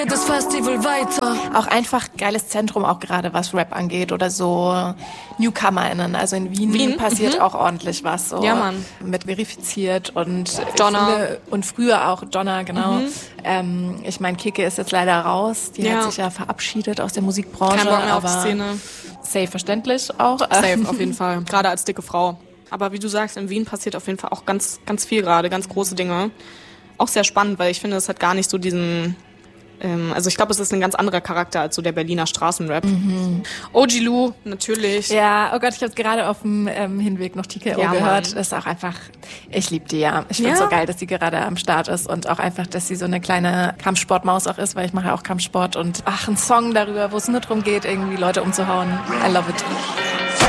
Das Festival weiter. Auch einfach geiles Zentrum, auch gerade was Rap angeht oder so NewcomerInnen. Also in Wien passiert auch ordentlich was. So ja, Mann. Mit Verifiziert und Donner. Und früher auch Donner, genau. Ich meine, Kicke ist jetzt leider raus. Die hat sich ja verabschiedet aus der Musikbranche. Kein Bock mehr auf aber die Szene. Safe verständlich auch. Safe, auf jeden Fall. Gerade als dicke Frau. Aber wie du sagst, in Wien passiert auf jeden Fall auch ganz, ganz viel gerade, ganz große Dinge. Auch sehr spannend, weil ich finde, es hat gar nicht so diesen... Also ich glaube, es ist ein ganz anderer Charakter als so der Berliner Straßenrap. OG Lou, natürlich. Ja, oh Gott, ich habe gerade auf dem Hinweg noch TKO gehört. Mann. Das ist auch einfach, ich liebe die ja. Ich finde es so geil, dass sie gerade am Start ist und auch einfach, dass sie so eine kleine Kampfsportmaus auch ist, weil ich mache ja auch Kampfsport und ein Song darüber, wo es nur darum geht, irgendwie Leute umzuhauen. I love it.